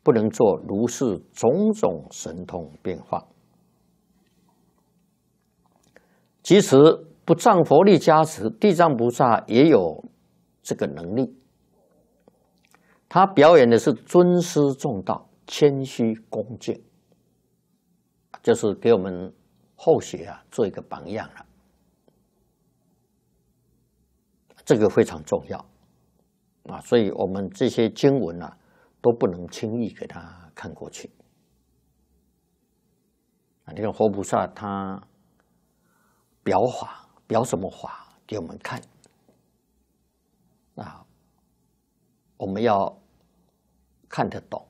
不能做如是种种神通变化。即使不仗佛力加持，地藏菩萨也有这个能力。他表演的是尊师重道、谦虚恭敬，就是给我们后学做一个榜样了。这个非常重要所以我们这些经文都不能轻易给他看过去你看活菩萨他表法，表什么法给我们看我们要看得懂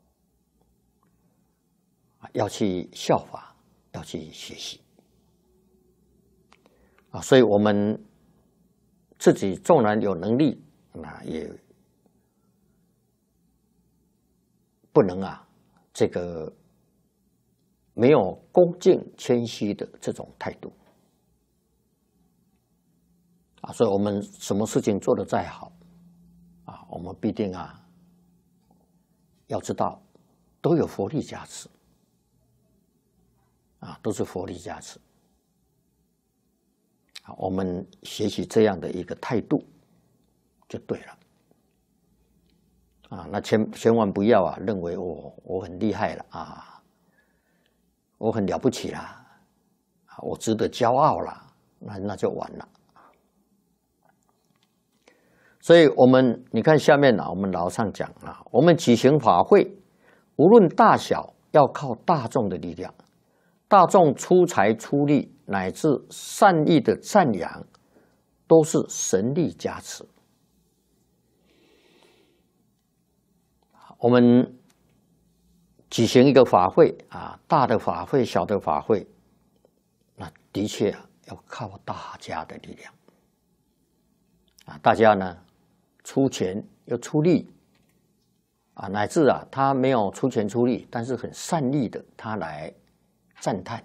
要去效法，要去学习所以我们自己纵然有能力也不能这个没有恭敬谦虚的这种态度所以我们什么事情做得再好我们必定要知道都有佛力加持都是佛力加持我们学习这样的一个态度就对了那千万不要认为我很厉害了我很了不起了我值得骄傲了那就完了所以你看下面我们老上讲我们举行法会无论大小要靠大众的力量，大众出财出力乃至善意的赞扬都是神力加持我们举行一个法会大的法会小的法会那的确要靠大家的力量大家呢出钱又出力乃至他没有出钱出力，但是很善意的他来赞叹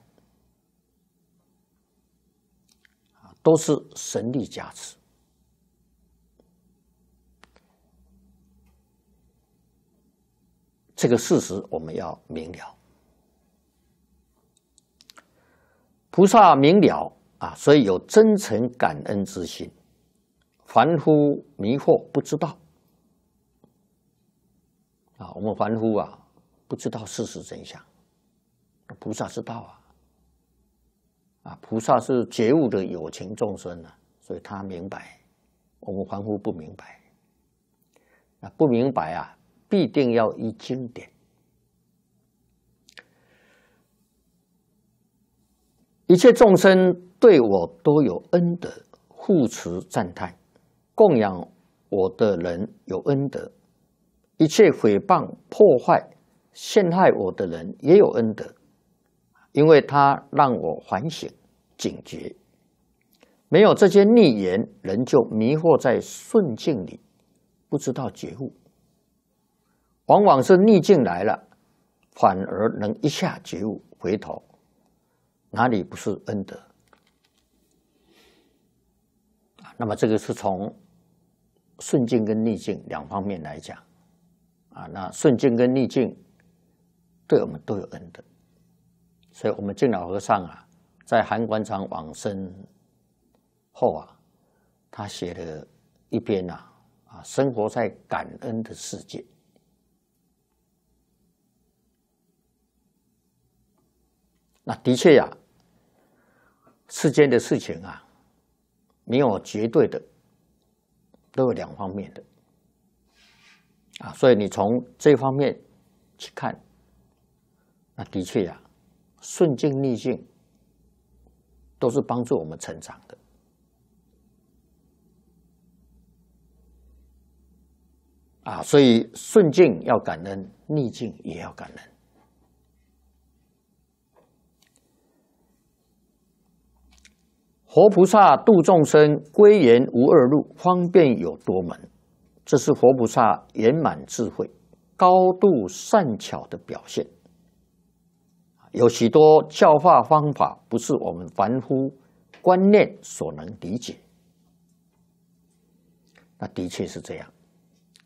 都是神力加持这个事实我们要明了菩萨明了所以有真诚感恩之心，凡夫迷惑不知道我们凡夫不知道事实真相，菩萨知道菩萨是觉悟的有情众生所以他明白，我们凡夫不明白不明白必定要依经典。一切众生对我都有恩德，护持赞叹，供养我的人有恩德，一切诽谤破坏陷害我的人也有恩德，因为他让我反省警觉。没有这些逆言，人就迷惑在顺境里，不知道觉悟。往往是逆境来了，反而能一下觉悟，回头哪里不是恩德？那么这个是从顺境跟逆境两方面来讲那顺境跟逆境对我们都有恩德，所以我们净老和尚在韩馆长往生后他写了一篇生活在感恩的世界。那的确世间的事情没有绝对的，都有两方面的所以你从这方面去看，那的确顺境逆境都是帮助我们成长的所以顺境要感恩，逆境也要感恩。活菩萨度众生，归元无二路，方便有多门。这是活菩萨圆满智慧、高度善巧的表现。有许多教化方法不是我们凡夫观念所能理解，那的确是这样。